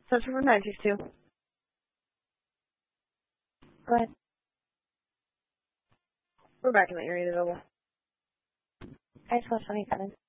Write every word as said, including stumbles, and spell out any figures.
Central for nine six two. Go ahead. We're back in the area available. I just want twenty-seven.